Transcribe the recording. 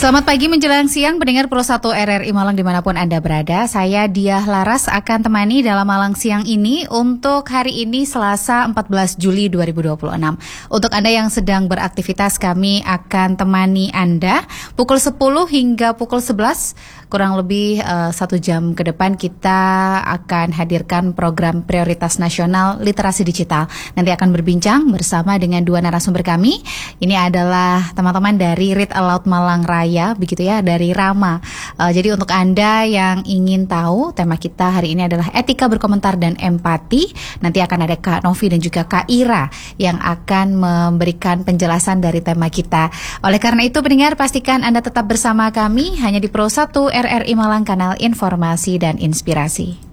Selamat pagi menjelang siang, pendengar Pro 1 RRI Malang dimanapun Anda berada. Saya Diah Laras akan temani dalam Malang siang ini untuk hari ini Selasa 14 Juli 2026. Untuk Anda yang sedang beraktivitas, kami akan temani Anda pukul 10 hingga pukul 11. Kurang lebih 1 jam ke depan kita akan hadirkan program prioritas nasional literasi digital. Nanti akan berbincang bersama dengan dua narasumber kami. Ini adalah teman-teman dari Read Aloud Malang Raya, begitu ya, dari Rama. Jadi untuk Anda yang ingin tahu, tema kita hari ini adalah etika berkomentar dan empati. Nanti akan ada Kak Novi dan juga Kak Ira yang akan memberikan penjelasan dari tema kita. Oleh karena itu, pendengar, pastikan Anda tetap bersama kami hanya di Pro 1 RRI Malang, kanal informasi dan inspirasi.